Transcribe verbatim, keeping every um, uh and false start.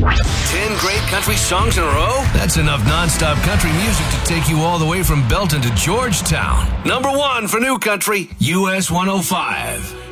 Ten great country songs in a row? That's enough nonstop country music to take you all the way from Belton to Georgetown. Number one for new country, U S one oh five.